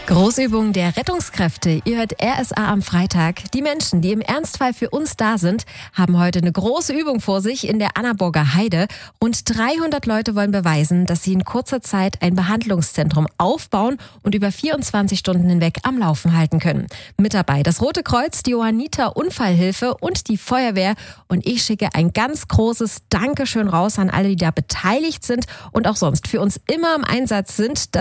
Großübung der Rettungskräfte. Ihr hört RSA am Freitag. Die Menschen, die im Ernstfall für uns da sind, haben heute eine große Übung vor sich in der Annaburger Heide. Rund 300 Leute wollen beweisen, dass sie in kurzer Zeit ein Behandlungszentrum aufbauen und über 24 Stunden hinweg am Laufen halten können. Mit dabei das Rote Kreuz, die Johanniter Unfallhilfe und die Feuerwehr. Und ich schicke ein ganz großes Dankeschön raus an alle, die da beteiligt sind und auch sonst für uns immer im Einsatz sind.